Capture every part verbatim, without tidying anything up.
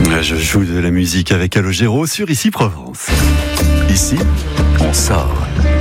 Je joue de la musique avec Calogero sur Ici Provence. Ici, on sort.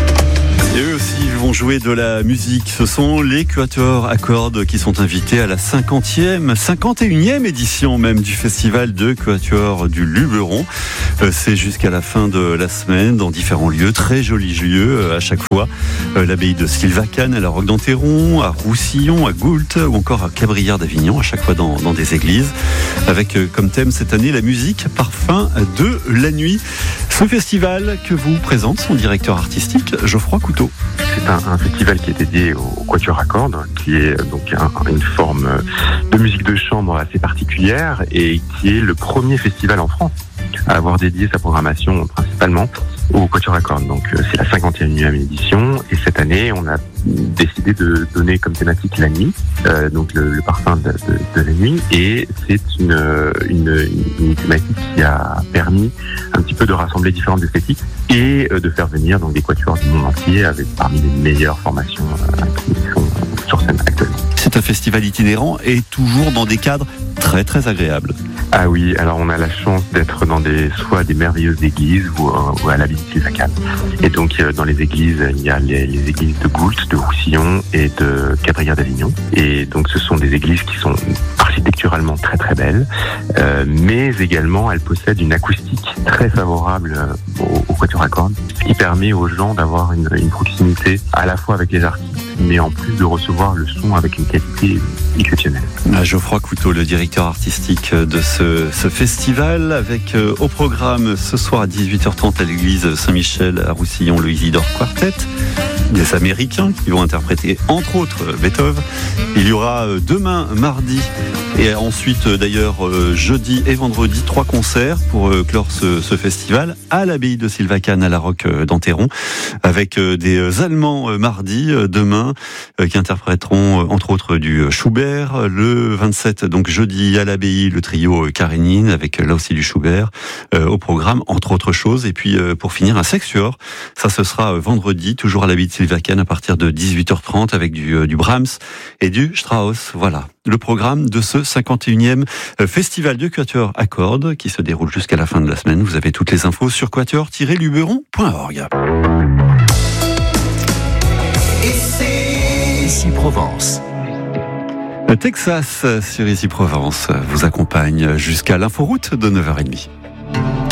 Et eux aussi vont jouer de la musique. Ce sont les Quatuors à cordes qui sont invités à la cinquantième, cinquante et unième édition même du festival de Quatuors du Luberon. C'est jusqu'à la fin de la semaine dans différents lieux, très jolis lieux à chaque fois. L'abbaye de Sylvacane, à la Roque d'Enterron, à Roussillon, à Goult ou encore à Cabrières d'Avignon, à chaque fois dans, dans des églises. Avec comme thème cette année la musique, parfum de la nuit. Ce festival que vous présente son directeur artistique, Geoffroy Couteau. C'est un, un festival qui est dédié au quatuor à cordes, qui est donc un, une forme de musique de chambre assez particulière et qui est le premier festival en France à avoir dédié sa programmation principalement au quatuor à cordes. Donc c'est la cinquante et unième édition et cette année on a décidé de donner comme thématique la nuit, euh, donc le, le parfum de, de, de la nuit, et c'est une, une, une thématique qui a permis un petit peu de rassembler différentes esthétiques et de faire venir donc des quatuors du monde entier avec parmi les meilleures formations euh, qui sont sur scène actuellement. C'est un festival itinérant et toujours dans des cadres très très agréables. Ah oui, alors on a la chance d'être dans des soit des merveilleuses églises ou, ou à l'abbaye de Sylvacane. Et donc euh, dans les églises, il y a les, les églises de Goult, de Roussillon et de Cabrières d'Avignon. Et donc ce sont des églises qui sont architecturalement très très belles, euh, mais également elles possèdent une acoustique très favorable euh, au, au quatuor à cordes, qui permet aux gens d'avoir une, une proximité à la fois avec les artistes, mais en plus de recevoir le son avec une qualité exceptionnelle. Geoffroy Couteau, le directeur artistique de ce, ce festival, avec euh, au programme ce soir à dix-huit heures trente à l'église Saint-Michel à Roussillon, le Isidore Quartet, des Américains qui vont interpréter entre autres Beethoven. Il y aura euh, demain, mardi, et ensuite euh, d'ailleurs euh, jeudi et vendredi, trois concerts pour euh, clore ce, ce festival à l'abbaye de Sylvacane à la Roque euh, d'Enterron, avec euh, des euh, Allemands euh, mardi, euh, demain, euh, qui interpréteront euh, entre autres du euh, Schubert. Le vingt-sept, donc jeudi à l'abbaye, le trio euh, Karénine, avec euh, là aussi du Schubert euh, au programme, entre autres choses. Et puis euh, pour finir, un sextuor, ça ce sera euh, vendredi, toujours à l'abbaye de Sylvacane à partir de dix-huit heures trente avec du, euh, du Brahms et du Strauss. Voilà le programme de ce cinquante et unième festival de quatuor à cordes qui se déroule jusqu'à la fin de la semaine. Vous avez toutes les infos sur quatuor tiret luberon point org. Ici Provence. Texas sur Ici Provence vous accompagne jusqu'à l'inforoute de neuf heures trente.